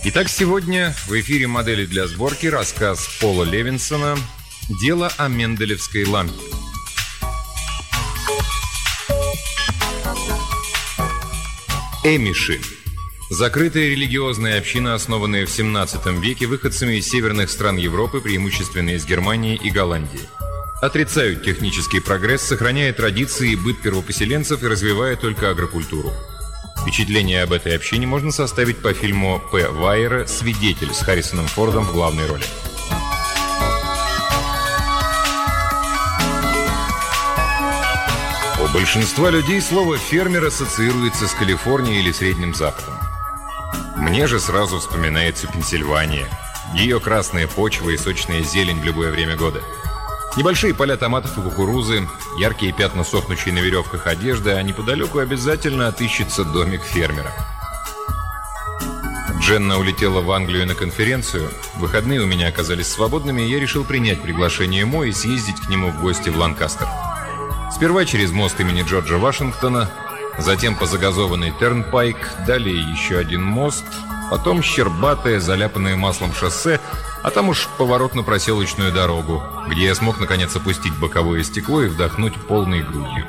Итак, сегодня в эфире «Модели для сборки» рассказ Пола Левинсона «Дело о Менделевской лампе». Эмиши. Закрытая религиозная община, основанная в 17 веке выходцами из северных стран Европы, преимущественно из Германии и Голландии. Отрицают технический прогресс, сохраняя традиции и быт первопоселенцев и развивая только агрокультуру. Впечатление об этой общине можно составить по фильму П. Вайера «Свидетель» с Харрисоном Фордом в главной роли. У большинства людей слово «фермер» ассоциируется с Калифорнией или Средним Западом. Мне же сразу вспоминается Пенсильвания. Ее красная почва и сочная зелень в любое время года. Небольшие поля томатов и кукурузы, яркие пятна сохнущей на веревках одежды, а неподалеку обязательно отыщется домик фермера. Дженна улетела в Англию на конференцию. Выходные у меня оказались свободными, и я решил принять приглашение Мо и съездить к нему в гости в Ланкастер. Сперва через мост имени Джорджа Вашингтона, затем по загазованной Тернпайк, далее еще один мост, потом щербатое, заляпанное маслом шоссе, а там уж поворот на проселочную дорогу, где я смог наконец опустить боковое стекло и вдохнуть полной грудью.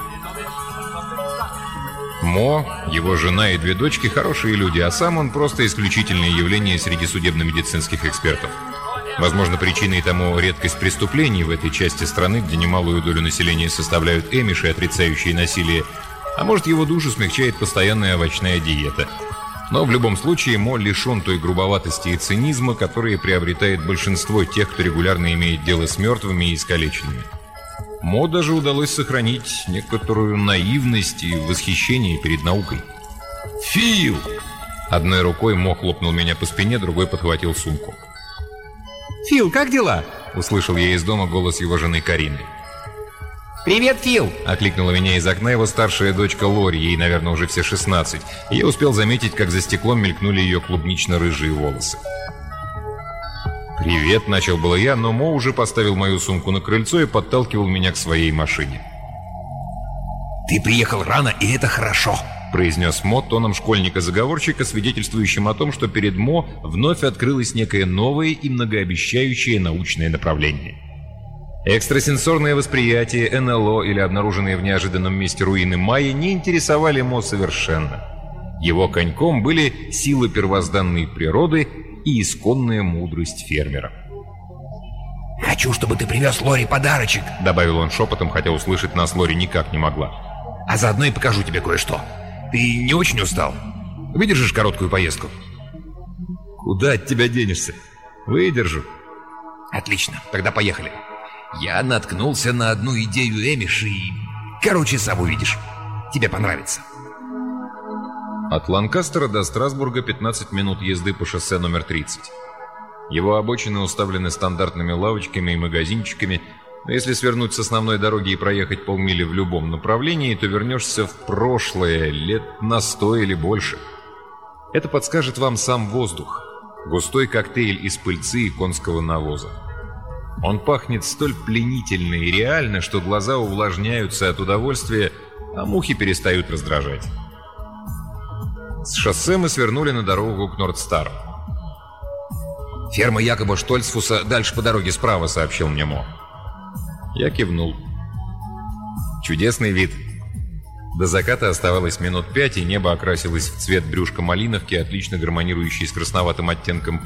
Мо, его жена и две дочки – хорошие люди, а сам он просто исключительное явление среди судебно-медицинских экспертов. Возможно, причиной тому редкость преступлений в этой части страны, где немалую долю населения составляют эмиши, отрицающие насилие, а может, его душу смягчает постоянная овощная диета. Но в любом случае Мо лишен той грубоватости и цинизма, которые приобретает большинство тех, кто регулярно имеет дело с мертвыми и искалеченными. Мо даже удалось сохранить некоторую наивность и восхищение перед наукой. «Фил!» Одной рукой Мо хлопнул меня по спине, другой подхватил сумку. «Фил, как дела?» — услышал я из дома голос его жены Карины. «Привет, Фил!» — окликнула меня из окна его старшая дочка Лори, ей, наверное, уже все 16, и я успел заметить, как за стеклом мелькнули ее клубнично-рыжие волосы. «Привет!» — начал было я, но Мо уже поставил мою сумку на крыльцо и подталкивал меня к своей машине. «Ты приехал рано, и это хорошо!» — произнес Мо тоном школьника-заговорщика, свидетельствующим о том, что перед Мо вновь открылось некое новое и многообещающее научное направление. Экстрасенсорное восприятие, НЛО или обнаруженные в неожиданном месте руины майя не интересовали Мо совершенно. Его коньком были силы первозданной природы и исконная мудрость фермера. «Хочу, чтобы ты привез Лори подарочек», — добавил он шепотом, хотя услышать нас Лори никак не могла. «А заодно и покажу тебе кое-что. Ты не очень устал? Выдержишь короткую поездку?» «Куда от тебя денешься? Выдержу». «Отлично, тогда поехали. Я наткнулся на одну идею эмиши и... Короче, сам увидишь. Тебе понравится». От Ланкастера до Страсбурга 15 минут езды по шоссе номер 30. Его обочины уставлены стандартными лавочками и магазинчиками, но если свернуть с основной дороги и проехать полмили в любом направлении, то вернешься в прошлое лет на 100 или больше. Это подскажет вам сам воздух. Густой коктейль из пыльцы и конского навоза. Он пахнет столь пленительно и реально, что глаза увлажняются от удовольствия, а мухи перестают раздражать. С шоссе мы свернули на дорогу к Нордстару. «Ферма Якоба Штольцфуса дальше по дороге справа», — сообщил мне Мо. Я кивнул. Чудесный вид. До заката оставалось минут 5, и небо окрасилось в цвет брюшка малиновки, отлично гармонирующий с красноватым оттенком